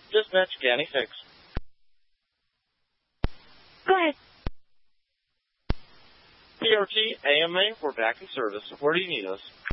Dispatch Canny Fix. Go ahead. PRT AMA, we're back in service. Where do you need us?